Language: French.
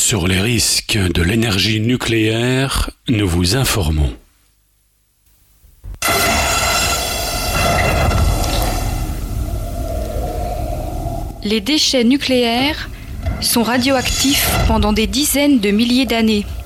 Sur les risques de l'énergie nucléaire, nous vous informons. Les déchets nucléaires sont radioactifs pendant des dizaines de milliers d'années.